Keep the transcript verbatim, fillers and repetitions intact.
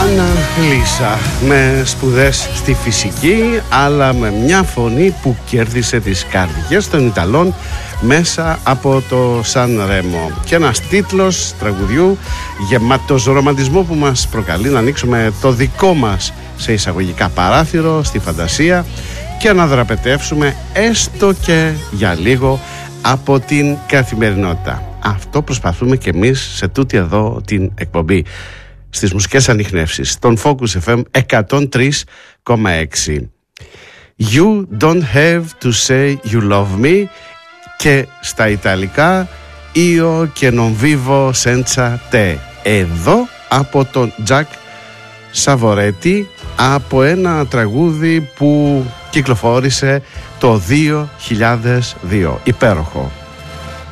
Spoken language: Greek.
Άννα Λίσα, με σπουδές στη φυσική, αλλά με μια φωνή που κέρδισε τις καρδιές των Ιταλών μέσα από το Σαν Ρέμο. Και ένας τίτλος τραγουδιού γεμάτος ρομαντισμό που μας προκαλεί να ανοίξουμε το δικό μας σε εισαγωγικά παράθυρο στη φαντασία και να δραπετεύσουμε έστω και για λίγο από την καθημερινότητα. Αυτό προσπαθούμε και εμείς σε τούτη εδώ την εκπομπή, στις μουσικές ανιχνεύσεις των Focus εφ εμ εκατόν τρία κόμμα έξι. You don't have to say you love me, και στα Ιταλικά Io che non vivo senza te. Εδώ από τον Jack Savoretti, από ένα τραγούδι που κυκλοφόρησε το δύο χιλιάδες δύο. Υπέροχο.